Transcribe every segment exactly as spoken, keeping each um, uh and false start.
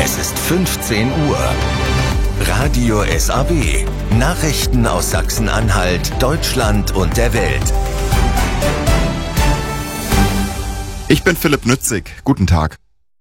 Es ist fünfzehn Uhr. Radio S A W. Nachrichten aus Sachsen-Anhalt, Deutschland und der Welt. Ich bin Philipp Nützig. Guten Tag.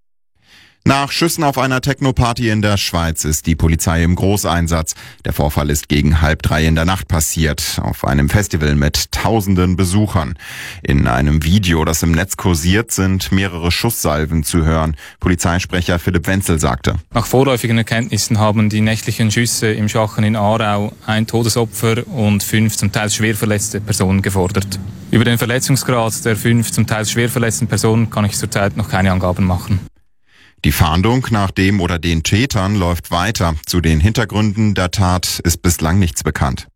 Nach Schüssen auf einer Techno-Party in der Schweiz ist die Polizei im Großeinsatz. Der Vorfall ist gegen halb drei in der Nacht passiert, auf einem Festival mit tausenden Besuchern. In einem Video, das im Netz kursiert, sind mehrere Schusssalven zu hören. Polizeisprecher Philipp Wenzel sagte: Nach vorläufigen Erkenntnissen haben die nächtlichen Schüsse im Schachen in Aarau ein Todesopfer und fünf zum Teil schwer verletzte Personen gefordert. Über den Verletzungsgrad der fünf zum Teil schwer verletzten Personen kann ich zurzeit noch keine Angaben machen. Die Fahndung nach dem oder den Tätern läuft weiter. Zu den Hintergründen der Tat ist bislang nichts bekannt.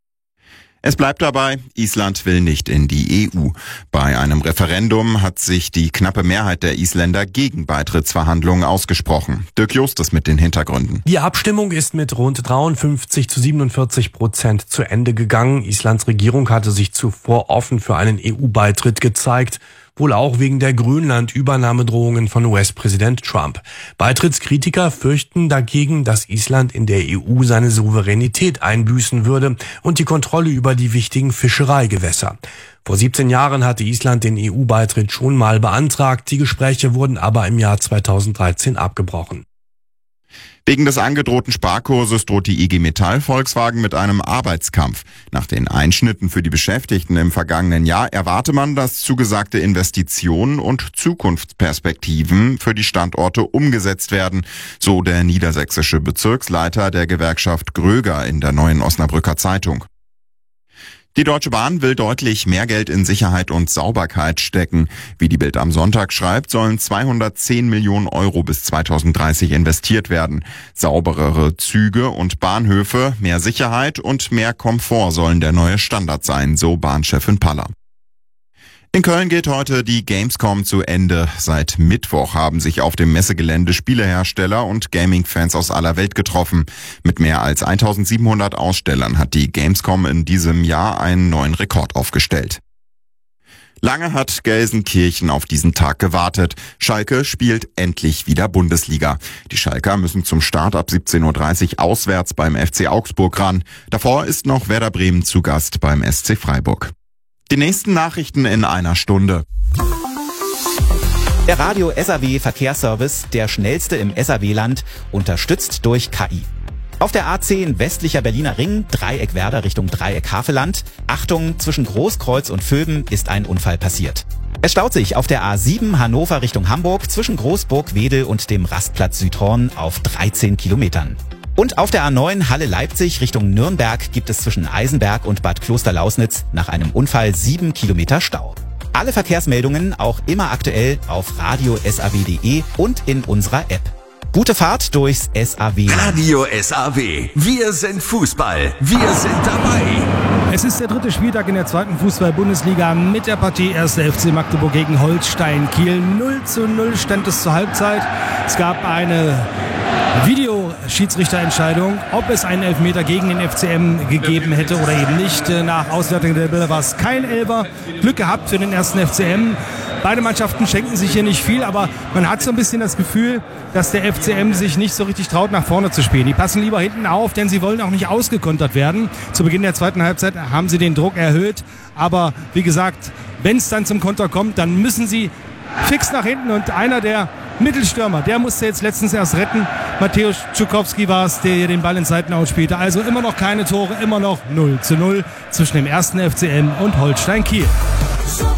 Es bleibt dabei, Island will nicht in die E U. Bei einem Referendum hat sich die knappe Mehrheit der Isländer gegen Beitrittsverhandlungen ausgesprochen. Dirk Justus mit den Hintergründen. Die Abstimmung ist mit rund dreiundfünfzig zu siebenundvierzig Prozent zu Ende gegangen. Islands Regierung hatte sich zuvor offen für einen E U-Beitritt gezeigt, wohl auch wegen der Grönland-Übernahmedrohungen von U S-Präsident Trump. Beitrittskritiker fürchten dagegen, dass Island in der E U seine Souveränität einbüßen würde und die Kontrolle über die wichtigen Fischereigewässer. Vor siebzehn Jahren hatte Island den E U-Beitritt schon mal beantragt, die Gespräche wurden aber im Jahr zweitausenddreizehn abgebrochen. Wegen des angedrohten Sparkurses droht die I G Metall Volkswagen mit einem Arbeitskampf. Nach den Einschnitten für die Beschäftigten im vergangenen Jahr erwarte man, dass zugesagte Investitionen und Zukunftsperspektiven für die Standorte umgesetzt werden, so der niedersächsische Bezirksleiter der Gewerkschaft Gröger in der Neuen Osnabrücker Zeitung. Die Deutsche Bahn will deutlich mehr Geld in Sicherheit und Sauberkeit stecken. Wie die Bild am Sonntag schreibt, sollen zweihundertzehn Millionen Euro bis zweitausenddreißig investiert werden. Sauberere Züge und Bahnhöfe, mehr Sicherheit und mehr Komfort sollen der neue Standard sein, so Bahnchefin Paller. In Köln geht heute die Gamescom zu Ende. Seit Mittwoch haben sich auf dem Messegelände Spielehersteller und Gaming-Fans aus aller Welt getroffen. Mit mehr als eintausendsiebenhundert Ausstellern hat die Gamescom in diesem Jahr einen neuen Rekord aufgestellt. Lange hat Gelsenkirchen auf diesen Tag gewartet. Schalke spielt endlich wieder Bundesliga. Die Schalker müssen zum Start ab siebzehn Uhr dreißig auswärts beim F C Augsburg ran. Davor ist noch Werder Bremen zu Gast beim S C Freiburg. Die nächsten Nachrichten in einer Stunde. Der Radio S A W Verkehrsservice, der schnellste im S A W-Land, unterstützt durch K I. Auf der A zehn westlicher Berliner Ring, Dreieck Werder Richtung Dreieck Havelland. Achtung, zwischen Großkreuz und Vöben ist ein Unfall passiert. Es staut sich auf der A sieben Hannover Richtung Hamburg zwischen Großburg-Wedel und dem Rastplatz Südhorn auf dreizehn Kilometern. Und auf der A neun Halle-Leipzig Richtung Nürnberg gibt es zwischen Eisenberg und Bad Klosterlausnitz nach einem Unfall sieben Kilometer Stau. Alle Verkehrsmeldungen auch immer aktuell auf radio S A W punkt de und in unserer App. Gute Fahrt durchs S A W. Radio S A W. Wir sind Fußball. Wir sind dabei. Es ist der dritte Spieltag in der zweiten Fußball-Bundesliga mit der Partie erster F C Magdeburg gegen Holstein Kiel. null zu null stand es zur Halbzeit. Es gab eine Videoschiedsrichterentscheidung, ob es einen Elfmeter gegen den F C M gegeben hätte oder eben nicht. Nach Auswertung der Bilder war es kein Elfer. Glück gehabt für den ersten F C M. Beide Mannschaften schenken sich hier nicht viel, aber man hat so ein bisschen das Gefühl, dass der F C M sich nicht so richtig traut, nach vorne zu spielen. Die passen lieber hinten auf, denn sie wollen auch nicht ausgekontert werden. Zu Beginn der zweiten Halbzeit haben sie den Druck erhöht. Aber wie gesagt, wenn es dann zum Konter kommt, dann müssen sie fix nach hinten. Und einer der Mittelstürmer, der musste jetzt letztens erst retten. Mateusz Czukowski war es, der hier den Ball in Seiten ausspielte. Also immer noch keine Tore, immer noch null zu null zwischen dem ersten F C M und Holstein Kiel.